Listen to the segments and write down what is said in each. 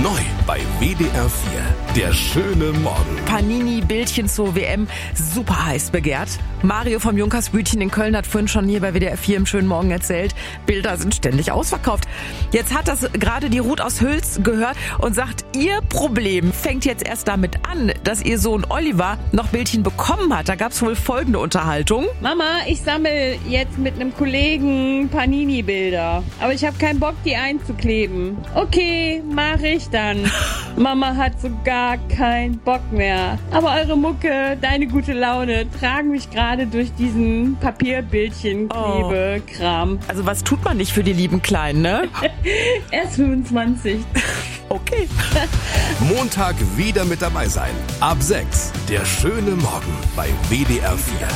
Neu bei WDR 4. Der schöne Morgen. Panini-Bildchen zur WM, super heiß begehrt. Mario vom Junkersbütchen in Köln hat vorhin schon hier bei WDR 4 im schönen Morgen erzählt, Bilder sind ständig ausverkauft. Jetzt hat das gerade die Ruth aus Hüls gehört und sagt, ihr Problem fängt jetzt erst damit an, dass ihr Sohn Oliver noch Bildchen bekommen hat. Da gab es wohl folgende Unterhaltung. Mama, ich sammle jetzt mit einem Kollegen Panini-Bilder, aber ich habe keinen Bock, die einzukleben. Okay, mach ich dann. Mama hat so gar keinen Bock mehr. Aber eure Mucke, deine gute Laune tragen mich gerade durch diesen Papierbildchen-Klebekram. Also was tut man nicht für die lieben Kleinen, ne? Erst 25. Okay. Montag wieder mit dabei sein. Ab 6. Der schöne Morgen bei WDR 4.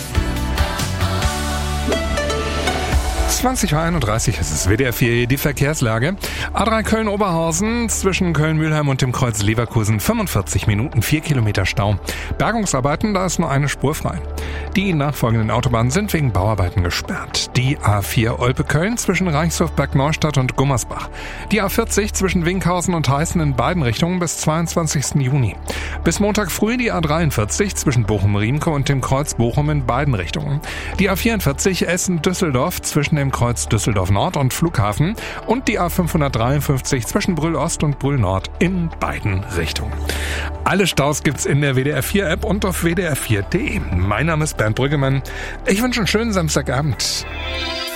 20:31 Uhr, es ist WDR 4, die Verkehrslage. A3 Köln-Oberhausen zwischen Köln-Mühlheim und dem Kreuz Leverkusen 45 Minuten, 4 Kilometer Stau. Bergungsarbeiten, da ist nur eine Spur frei. Die nachfolgenden Autobahnen sind wegen Bauarbeiten gesperrt. Die A4 Olpe-Köln zwischen Reichshof-Berg-Neustadt und Gummersbach. Die A40 zwischen Winkhausen und Heißen in beiden Richtungen bis 22. Juni. Bis Montag früh die A43 zwischen Bochum-Riemke und dem Kreuz Bochum in beiden Richtungen. Die A44 Essen-Düsseldorf zwischen dem Kreuz Düsseldorf Nord und Flughafen und die A553 zwischen Brühl Ost und Brühl Nord in beiden Richtungen. Alle Staus gibt's in der WDR 4 App und auf WDR4.de. Mein Name ist Bernd Brüggemann. Ich wünsche einen schönen Samstagabend.